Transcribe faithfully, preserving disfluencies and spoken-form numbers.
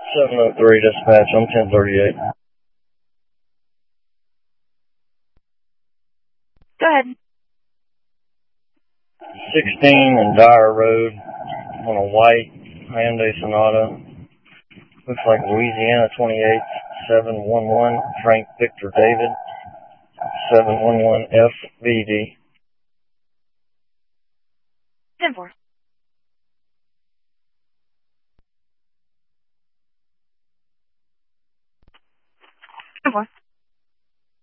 seven oh three dispatch on ten thirty-eight. Go ahead. sixteen and Dyer Road on a white Hyundai Sonata. Looks like Louisiana twenty-eight seven one one Frank Victor David seven one one F V D. ten four.